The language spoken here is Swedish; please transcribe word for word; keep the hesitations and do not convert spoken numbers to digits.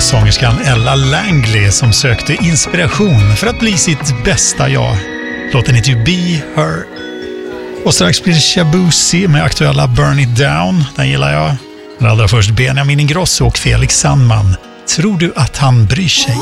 sångerskan Ella Langley som sökte inspiration för att bli sitt bästa jag. Låten heter ju Be Her. Och strax blir det Shabuzi med aktuella Burn It Down. Den gillar jag. Men allra först Benjamin Ingrosso och Felix Sandman. Tror du att han bryr sig?